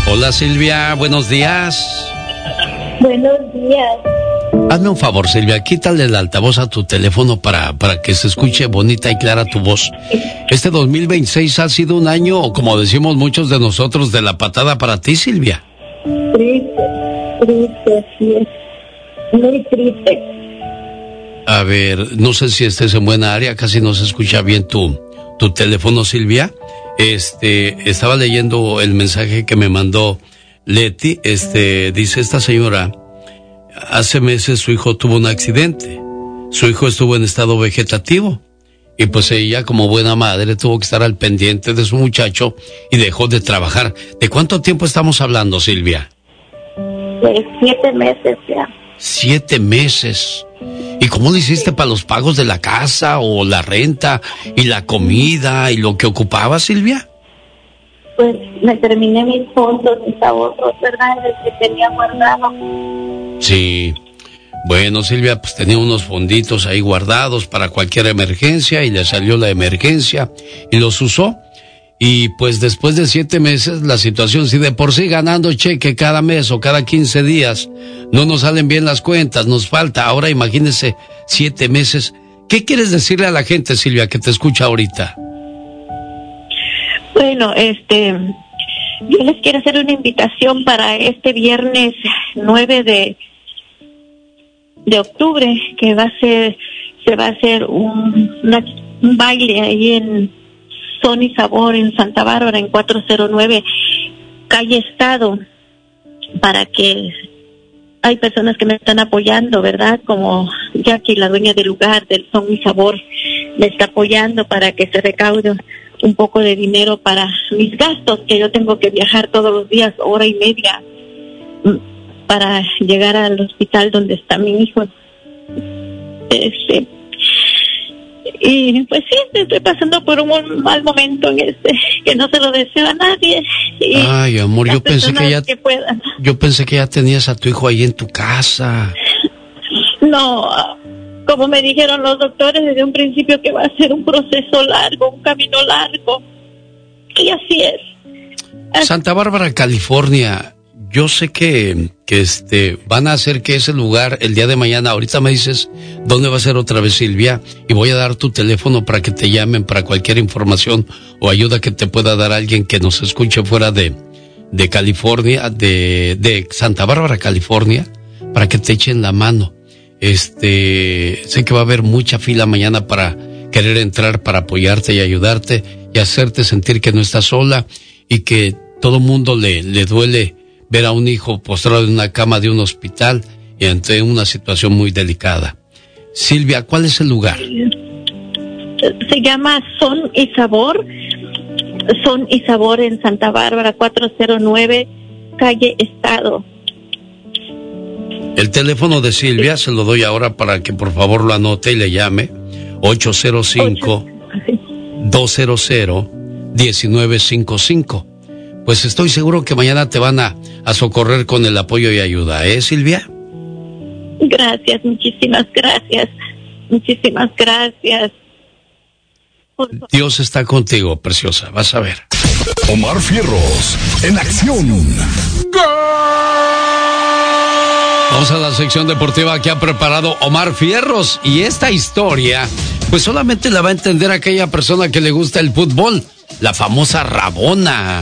Hola Silvia, buenos días. Buenos días. Hazme un favor, Silvia, quítale el altavoz a tu teléfono para que se escuche bonita y clara tu voz. Este 2026 ha sido un año, o como decimos muchos de nosotros, de la patada para ti, Silvia. Triste, sí es. Muy triste. A ver, no sé si estés en buena área, casi no se escucha bien tu teléfono, Silvia. Estaba leyendo el mensaje que me mandó Leti. Dice esta señora, hace meses su hijo tuvo un accidente. Su hijo estuvo en estado vegetativo. Y pues ella, como buena madre, tuvo que estar al pendiente de su muchacho y dejó de trabajar. ¿De cuánto tiempo estamos hablando, Silvia? Pues 7 meses ya. 7 meses. ¿Y cómo lo hiciste para los pagos de la casa o la renta y la comida y lo que ocupaba, Silvia? Pues me terminé mis fondos, mis ahorros, ¿verdad? El que tenía guardado. Sí. Bueno, Silvia, pues tenía unos fonditos ahí guardados para cualquier emergencia y le salió la emergencia y los usó. Y pues después de 7 meses, la situación, si de por sí ganando cheque cada mes o cada 15 días, no nos salen bien las cuentas, nos falta. Ahora imagínese 7 meses. ¿Qué quieres decirle a la gente, Silvia, que te escucha ahorita? Bueno, yo les quiero hacer una invitación para este viernes 9 de octubre, que se va a hacer un baile ahí en Son y Sabor en Santa Bárbara, en 409 calle Estado, para que hay personas que me están apoyando, ¿verdad? Como Jackie, la dueña del lugar del Son y Sabor, me está apoyando para que se recaude un poco de dinero para mis gastos, que yo tengo que viajar todos los días, 1.5 horas, para llegar al hospital donde está mi hijo. Y pues sí, estoy pasando por un mal momento en que no se lo deseo a nadie. Ay, amor, yo pensé que ya tenías a tu hijo ahí en tu casa. No, como me dijeron los doctores desde un principio, que va a ser un proceso largo, un camino largo. Y así es. Santa Bárbara, California. Yo sé que van a hacer que ese lugar el día de mañana, ahorita me dices dónde va a ser otra vez, Silvia, y voy a dar tu teléfono para que te llamen para cualquier información o ayuda que te pueda dar alguien que nos escuche fuera de California, de Santa Bárbara, California, para que te echen la mano. Sé que va a haber mucha fila mañana para querer entrar, para apoyarte y ayudarte y hacerte sentir que no estás sola y que todo mundo le duele ver a un hijo postrado en una cama de un hospital y ante una situación muy delicada. Silvia, ¿cuál es el lugar? Se llama Son y Sabor. Son y Sabor en Santa Bárbara, 409 calle Estado. El teléfono de Silvia se lo doy ahora para que por favor lo anote y le llame. 805-200-1955. Pues estoy seguro que mañana te van a socorrer con el apoyo y ayuda, ¿eh, Silvia? Gracias, muchísimas gracias. Muchísimas gracias. Dios está contigo, preciosa, vas a ver. Omar Fierros, en acción. Vamos a la sección deportiva que ha preparado Omar Fierros. Y esta historia, pues solamente la va a entender aquella persona que le gusta el fútbol, la famosa Rabona.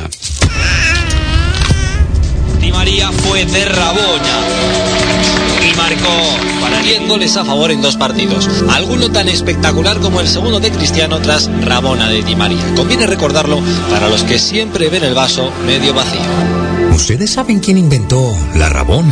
Di María fue de Rabona y marcó para 10 goles a favor en 2 partidos. Alguno tan espectacular como el segundo de Cristiano tras Rabona de Di María. Conviene recordarlo para los que siempre ven el vaso medio vacío. ¿Ustedes saben quién inventó la Rabona?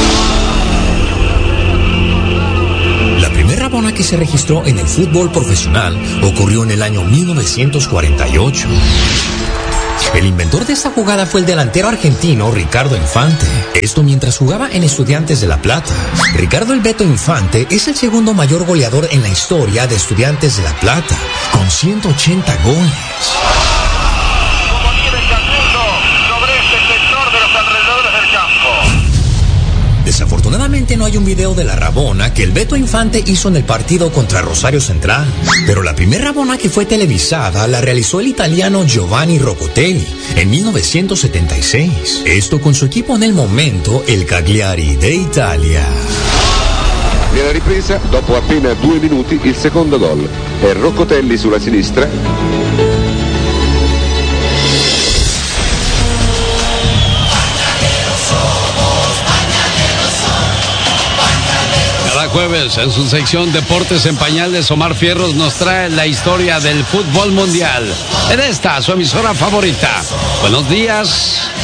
La primera Rabona que se registró en el fútbol profesional ocurrió en el año 1948. El inventor de esta jugada fue el delantero argentino Ricardo Infante. Esto mientras jugaba en Estudiantes de La Plata. Ricardo El Beto Infante es el segundo mayor goleador en la historia de Estudiantes de La Plata, con 180 goles. Como nieve cayendo sobre este sector de los alrededores del campo. Desafortunadamente, que no hay un video de la Rabona que el Beto Infante hizo en el partido contra Rosario Central. Pero la primera Rabona que fue televisada la realizó el italiano Giovanni Roccotelli en 1976. Esto con su equipo en el momento, el Cagliari de Italia. Nella ripresa, dopo appena 2 minuti, il secondo gol. È Roccotelli sulla sinistra. Cada jueves, en su sección Deportes en Pañales, Omar Fierros nos trae la historia del fútbol mundial. En esta, su emisora favorita. Buenos días.